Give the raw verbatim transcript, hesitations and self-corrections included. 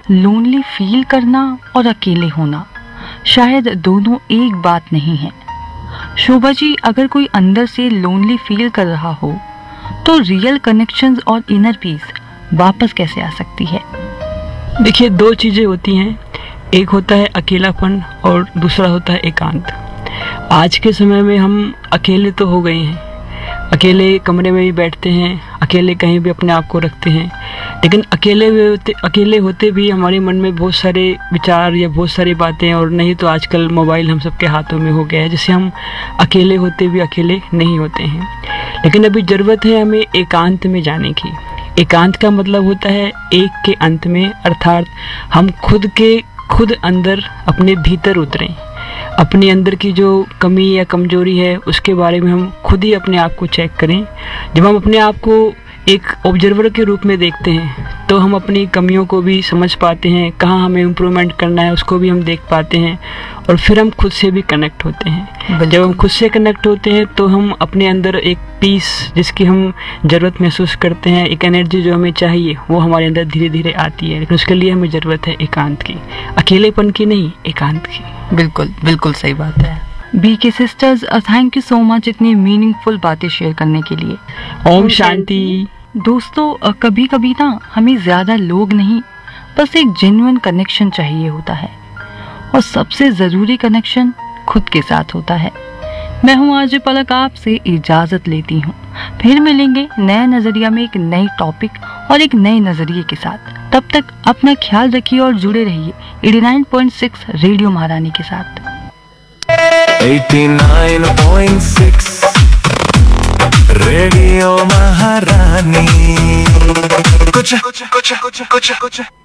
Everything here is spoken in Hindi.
लोनली फील करना और अकेले होना शायद दोनों एक बात नहीं है। शोभा जी, अगर कोई अंदर से लोनली फील कर रहा हो तो रियल कनेक्शंस और इनर पीस वापस कैसे आ सकती है? देखिए, दो चीज़ें होती हैं, एक होता है अकेलापन और दूसरा होता है एकांत। आज के समय में हम अकेले तो हो गए हैं, अकेले कमरे में भी बैठते हैं, अकेले कहीं भी अपने आप को रखते हैं, लेकिन अकेले होते अकेले होते भी हमारे मन में बहुत सारे विचार या बहुत सारी बातें, और नहीं तो आजकल मोबाइल हम सबके हाथों में हो गया है, जिससे हम अकेले होते भी अकेले नहीं होते हैं। लेकिन अभी ज़रूरत है हमें एकांत में जाने की। एकांत का मतलब होता है एक के अंत में, अर्थात हम खुद के खुद अंदर अपने भीतर उतरें, अपने अंदर की जो कमी या कमजोरी है उसके बारे में हम खुद ही अपने आप को चेक करें। जब हम अपने आप को एक ऑब्जर्वर के रूप में देखते हैं तो हम अपनी कमियों को भी समझ पाते हैं, कहाँ हमें इम्प्रूवमेंट करना है उसको भी हम देख पाते हैं, और फिर हम खुद से भी कनेक्ट होते हैं। जब हम खुद से कनेक्ट होते हैं तो हम अपने अंदर एक पीस जिसकी हम ज़रूरत महसूस करते हैं, एक एनर्जी जो हमें चाहिए, वो हमारे अंदर धीरे धीरे आती है। लेकिन उसके लिए हमें ज़रूरत है एकांत की, अकेलेपन की नहीं, एकांत की। बिल्कुल बिल्कुल सही बात है। बी के sisters, thank you so much इतनी मीनिंगफुल बातें शेयर करने के लिए। ओम शांति। दोस्तों, कभी कभी ना हमें ज़्यादा लोग नहीं, बस एक जेन्युइन कनेक्शन चाहिए होता है, और सबसे ज़रूरी कनेक्शन खुद के साथ होता है। मैं हूँ आज पलक, आपसे इजाज़त लेती हूँ। फिर मिलेंगे नए नज़रिया में एक नई टॉपिक और एक नए नज़रिए के साथ। तब तक अपना ख्याल रखिए और जुड़े रहिए नवासी पॉइंट सिक्स रेडियो महारानी के साथ। नवासी पॉइंट सिक्स रेडियो महारानी। कुछ कुछ कुछ कुछ कुछ कुछ